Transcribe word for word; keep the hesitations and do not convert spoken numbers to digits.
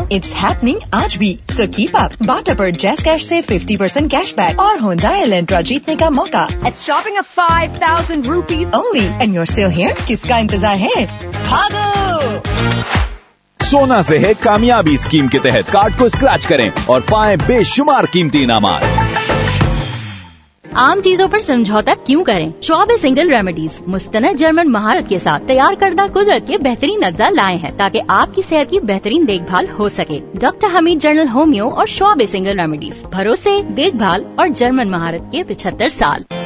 It's happening आज भी, so keep up. बाटा पर जैस कैश से फिफ्टी परसेंट कैश बैक और होंडा एलेंट्रा जीतने का मौका। At shopping of five thousand rupees only, and you're still here? किसका इंतजार है? भागो! सोना से है कामयाबी स्कीम के तहत कार्ड को स्क्रैच करें और पाएं बेशुमार कीमती इनामात। आम चीजों पर समझौता क्यों करें? श्वाब सिंगल रेमेडीज मुस्तनद जर्मन महारत के साथ तैयार करदा कुदरत के बेहतरीन अज्जा लाए हैं ताकि आपकी सेहत की बेहतरीन देखभाल हो सके। डॉक्टर हमीद जनरल होमियो और श्वाब सिंगल रेमेडीज, भरोसे, देखभाल और जर्मन महारत के पिछहत्तर साल।